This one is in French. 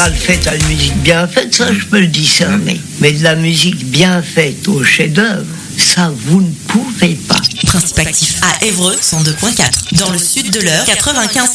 mal faite à une musique bien faite, ça je peux le discerner. Mais de la musique bien faite au chef-d'œuvre, ça vous ne pouvez pas. Principe actif à Évreux 102.4. Dans le sud de l'Eure 95.